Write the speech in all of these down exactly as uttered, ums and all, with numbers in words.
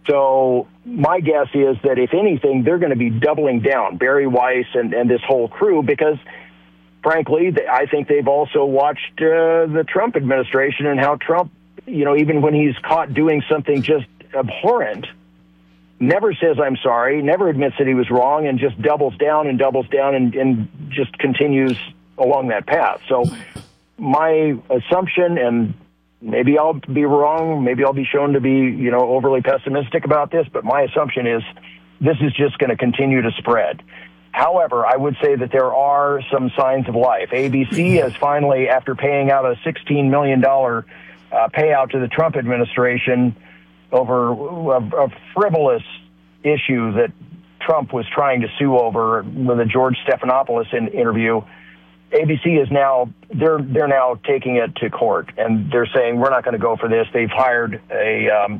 So my guess is that if anything, they're going to be doubling down, Bari Weiss and, and this whole crew, because frankly, I think they've also watched uh, the Trump administration and how Trump, you know, even when he's caught doing something just abhorrent, never says I'm sorry, never admits that he was wrong, and just doubles down and doubles down and, and just continues along that path. So my assumption, and maybe I'll be wrong, maybe I'll be shown to be, you know, overly pessimistic about this, but my assumption is this is just going to continue to spread. However, I would say that there are some signs of life. A B C has finally, after paying out a sixteen million dollars uh, payout to the Trump administration over a, a frivolous issue that Trump was trying to sue over with a George Stephanopoulos in, interview, A B C is now, they're they're now taking it to court, and they're saying, we're not going to go for this. They've hired a, um,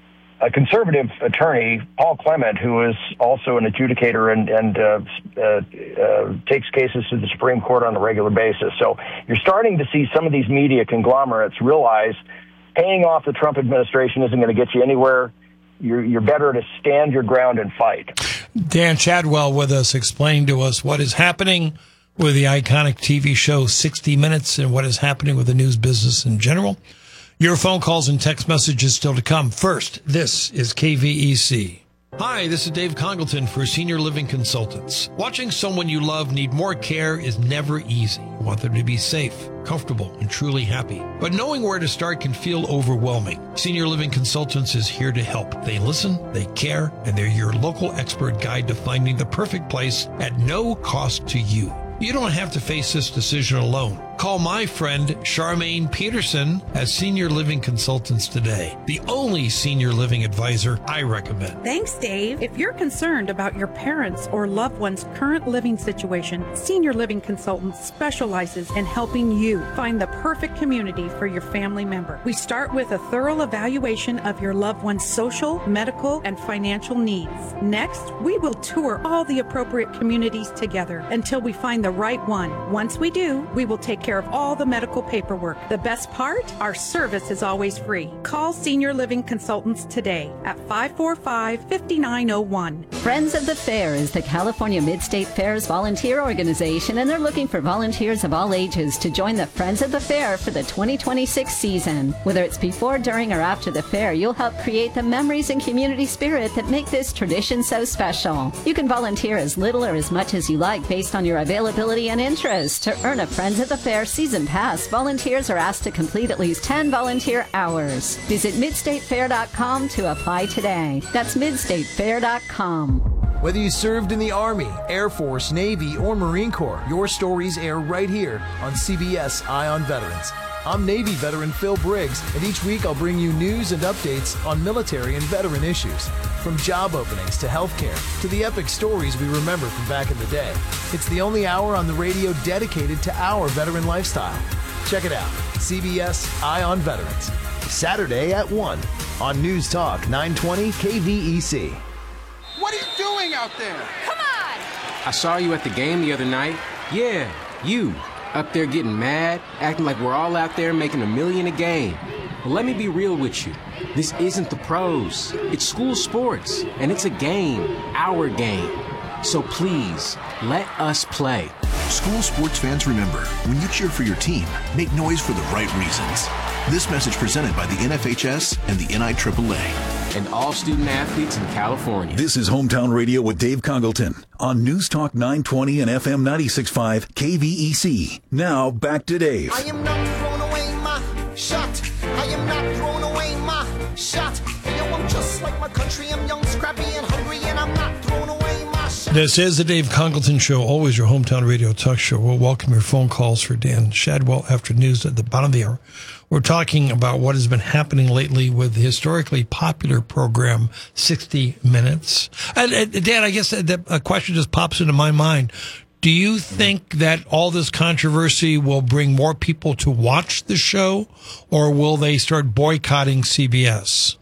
a conservative attorney, Paul Clement, who is also an adjudicator and, and uh, uh, uh, takes cases to the Supreme Court on a regular basis. So you're starting to see some of these media conglomerates realize paying off the Trump administration isn't going to get you anywhere. You're, you're better to stand your ground and fight. Dan Chadwell with us, explaining to us what is happening with the iconic T V show sixty minutes and what is happening with the news business in general. Your phone calls and text messages still to come. First, this is K V E C. Hi, this is Dave Congleton for Senior Living Consultants. Watching someone you love need more care is never easy. You want them to be safe, comfortable, and truly happy. But knowing where to start can feel overwhelming. Senior Living Consultants is here to help. They listen, they care, and they're your local expert guide to finding the perfect place at no cost to you. You don't have to face this decision alone. Call my friend Charmaine Peterson as Senior Living Consultants today, the only senior living advisor I recommend. Thanks, Dave. If you're concerned about your parents' or loved one's current living situation, Senior Living Consultants specializes in helping you find the perfect community for your family member. We start with a thorough evaluation of your loved one's social, medical, and financial needs. Next, we will tour all the appropriate communities together until we find the right one. Once we do, we will take care of all the medical paperwork. The best part? Our service is always free. Call Senior Living Consultants today at five four five, five nine zero one. Friends of the Fair is the California Mid-State Fair's volunteer organization, and they're looking for volunteers of all ages to join the Friends of the Fair for the twenty twenty-six season. Whether it's before, during, or after the fair, you'll help create the memories and community spirit that make this tradition so special. You can volunteer as little or as much as you like based on your availability and interest. To earn a Friends of the Fair season pass, volunteers are asked to complete at least ten volunteer hours. Visit mid state fair dot com to apply today. That's mid state fair dot com. Whether you served in the Army, Air Force, Navy, or Marine Corps, your stories air right here on C B S Eye on Veterans. I'm Navy veteran Phil Briggs, and each week I'll bring you news and updates on military and veteran issues. From job openings to healthcare to the epic stories we remember from back in the day. It's the only hour on the radio dedicated to our veteran lifestyle. Check it out, C B S Eye on Veterans. Saturday at one on News Talk nine twenty K V E C. What are you doing out there? Come on! I saw you at the game the other night. Yeah, you. Up there getting mad, acting like we're all out there making a million a game. Well, let me be real with you. This isn't the pros. It's school sports, and it's a game, our game. So please, let us play. School sports fans, remember, when you cheer for your team, make noise for the right reasons. This message presented by the N F H S and the N I triple A. And all student athletes in California. This is Hometown Radio with Dave Congleton on News Talk nine twenty and F M ninety-six point five K V E C. Now back to Dave. I am not throwing away my shot. I am not throwing away my shot. Yo, I'm just like my country. I'm young, scrappy, and hungry, and I'm not throwing away my shot. This is the Dave Congleton Show, always your hometown radio talk show. We'll welcome your phone calls for Dan Chadwell after news at the bottom of the hour. We're talking about what has been happening lately with the historically popular program sixty minutes. And, and Dan, I guess that a question just pops into my mind. Do you think that all this controversy will bring more people to watch the show, or will they start boycotting C B S?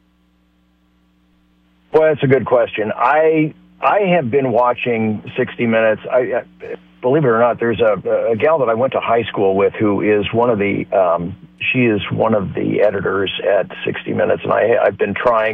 Well, that's a good question. I I have been watching sixty minutes. I, I believe it or not, there's a, a gal that I went to high school with who is one of the um, she is one of the editors at sixty minutes, and I I've been trying